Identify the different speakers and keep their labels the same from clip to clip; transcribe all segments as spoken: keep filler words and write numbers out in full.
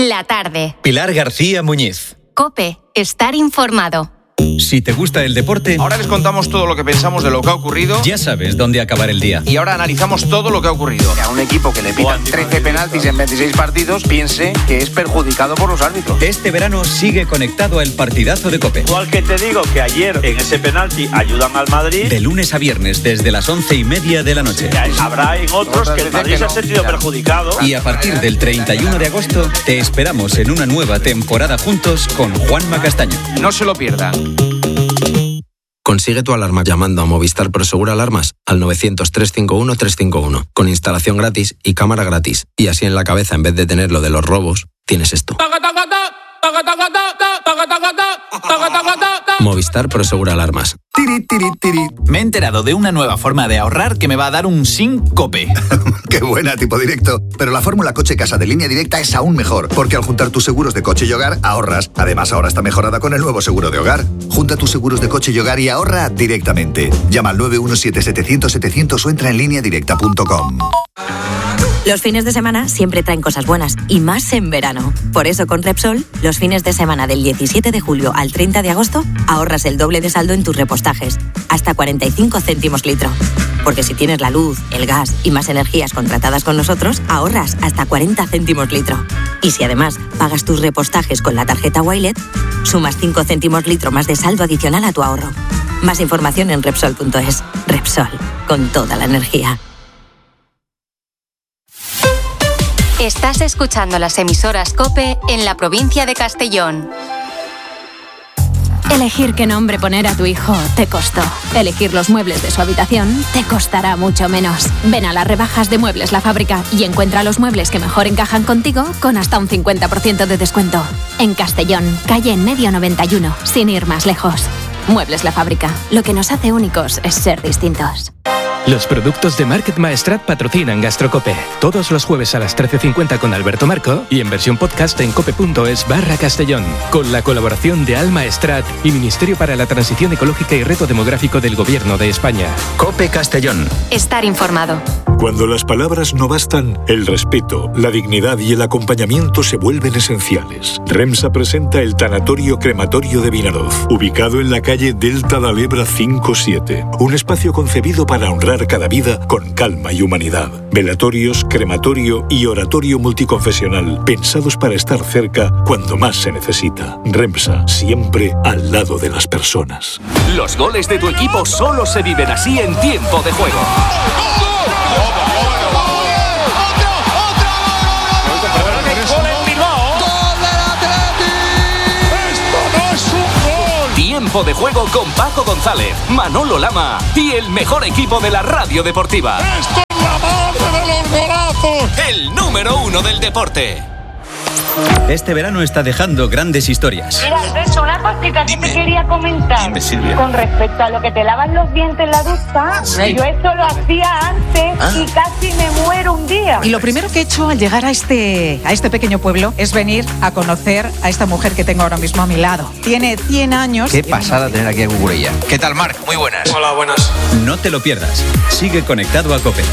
Speaker 1: La tarde.
Speaker 2: Pilar García Muñiz.
Speaker 1: COPE. Estar informado.
Speaker 2: Si te gusta el deporte,
Speaker 3: ahora les contamos todo lo que pensamos de lo que ha ocurrido.
Speaker 2: Ya sabes dónde acabar el día.
Speaker 3: Y ahora analizamos todo lo que ha ocurrido.
Speaker 4: A un equipo que le pitan trece penaltis en veintiséis partidos piense que es perjudicado por los árbitros.
Speaker 2: Este verano sigue conectado al partidazo de COPE.
Speaker 5: Igual que te digo que ayer en ese penalti ayudan al Madrid.
Speaker 2: De lunes a viernes desde las once y media de la noche.
Speaker 5: Habrá en otros que el Madrid se ha sentido perjudicado.
Speaker 2: Y a partir del treinta y uno de agosto te esperamos en una nueva temporada juntos con Juanma Castaño.
Speaker 3: No se lo pierdan.
Speaker 6: Consigue tu alarma llamando a Movistar Prosegur Alarmas al novecientos, trescientos cincuenta y uno, trescientos cincuenta y uno, con instalación gratis y cámara gratis. Y así en la cabeza, en vez de tener lo de los robos, tienes esto. Movistar Prosegur Alarmas.
Speaker 7: Tiri, tiri, tiri. Me he enterado de una nueva forma de ahorrar que me va a dar un sin COPE.
Speaker 8: ¡Qué buena, tipo directo! Pero la fórmula Coche Casa de Línea Directa es aún mejor, porque al juntar tus seguros de coche y hogar, ahorras. Además, ahora está mejorada con el nuevo seguro de hogar. Junta tus seguros de coche y hogar y ahorra directamente. Llama al nueve uno siete, setecientos, setecientos o entra en línea directa punto com.
Speaker 9: Los fines de semana siempre traen cosas buenas, y más en verano. Por eso con Repsol, los fines de semana del diecisiete de julio al treinta de agosto, ahorras el doble de saldo en tus repostajes, hasta cuarenta y cinco céntimos litro. Porque si tienes la luz, el gas y más energías contratadas con nosotros, ahorras hasta cuarenta céntimos litro. Y si además pagas tus repostajes con la tarjeta Wilet, sumas cinco céntimos litro más de saldo adicional a tu ahorro. Más información en Repsol punto es. Repsol, con toda la energía.
Speaker 1: Estás escuchando las emisoras COPE en la provincia de Castellón.
Speaker 10: Elegir qué nombre poner a tu hijo te costó. Elegir los muebles de su habitación te costará mucho menos. Ven a las rebajas de Muebles La Fábrica y encuentra los muebles que mejor encajan contigo con hasta un cincuenta por ciento de descuento. En Castellón, calle En Medio noventa y uno, sin ir más lejos. Muebles La Fábrica. Lo que nos hace únicos es ser distintos.
Speaker 11: Los productos de Market Maestrat patrocinan Gastrocope. Todos los jueves a las trece cincuenta con Alberto Marco y en versión podcast en cope.es barra Castellón. Con la colaboración de Alma Estrat y Ministerio para la Transición Ecológica y Reto Demográfico del Gobierno de España.
Speaker 2: COPE Castellón.
Speaker 1: Estar informado.
Speaker 12: Cuando las palabras no bastan, el respeto, la dignidad y el acompañamiento se vuelven esenciales. REMSA presenta el Tanatorio Crematorio de Vinaroz, ubicado en la calle Delta de Alebra cinco siete. Un espacio concebido para honrar cada vida con calma y humanidad. Velatorios, crematorio y oratorio multiconfesional, pensados para estar cerca cuando más se necesita. REMSA, siempre al lado de las personas.
Speaker 13: Los goles de tu equipo solo se viven así en tiempo de juego. Tiempo de juego con Paco González, Manolo Lama y el mejor equipo de la radio deportiva.
Speaker 14: ¡Esto es la madre de los golazos!
Speaker 13: El número uno del deporte.
Speaker 2: Este verano está dejando grandes historias.
Speaker 15: Mira, Alberto, una cosita que te quería comentar.
Speaker 2: Dime, Silvia.
Speaker 15: Con respecto a lo que te lavan los dientes en la ducha,
Speaker 16: Sí.
Speaker 15: yo esto lo hacía antes
Speaker 16: Ah.
Speaker 15: y casi me muero un día.
Speaker 16: Y lo primero que he hecho al llegar a este, a este pequeño pueblo es venir a conocer a esta mujer que tengo ahora mismo a mi lado. Tiene cien años.
Speaker 3: Qué pasada tener aquí a Cucurella. ¿Qué tal, Marc? Muy buenas.
Speaker 5: Hola, buenas.
Speaker 2: No te lo pierdas. Sigue conectado a COPE.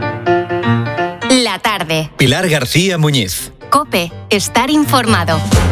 Speaker 1: La tarde.
Speaker 2: Pilar García Muñiz.
Speaker 1: COPE. Estar informado.